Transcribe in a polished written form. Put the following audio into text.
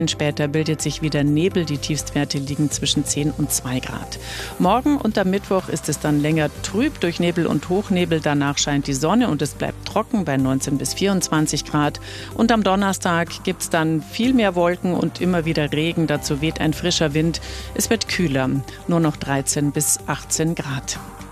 Später bildet sich wieder Nebel. Die Tiefstwerte liegen zwischen 10 und 2 Grad. Morgen und am Mittwoch ist es dann länger trüb durch Nebel und Hochnebel. Danach scheint die Sonne und es bleibt trocken bei 19 bis 24 Grad. Und am Donnerstag gibt es dann viel mehr Wolken und immer wieder Regen. Dazu weht ein frischer Wind. Es wird kühler, nur noch 13 bis 18 Grad.